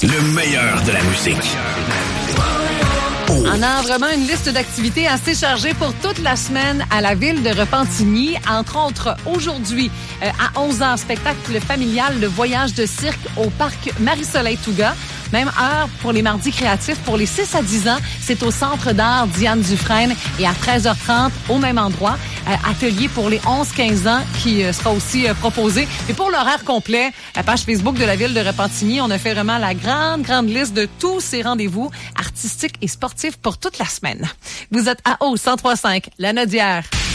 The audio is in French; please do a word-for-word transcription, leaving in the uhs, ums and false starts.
Le meilleur de la musique. On a vraiment une liste d'activités assez chargée pour toute la semaine à la ville de Repentigny. Entre autres, aujourd'hui, euh, à onze heures, spectacle familial Le Voyage de cirque au parc Marie-Soleil-Touga. Même heure pour les mardis créatifs. Pour les six à dix ans, c'est au Centre d'art Diane Dufresne. Et à treize heures trente, au même endroit, euh, atelier pour les onze quinze ans qui euh, sera aussi euh, proposé. Et pour l'horaire complet, la page Facebook de la ville de Repentigny, on a fait vraiment la grande, grande liste de tous ces rendez-vous artistiques et sportifs pour toute la semaine. Vous êtes à Haut, cent trois virgule cinq, La Nodière.